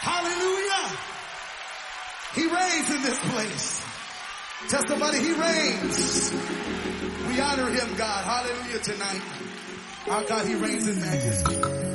Hallelujah. He reigns in this place. Tell somebody he reigns. We honor him, God. Hallelujah tonight. Our God, he reigns in majesty.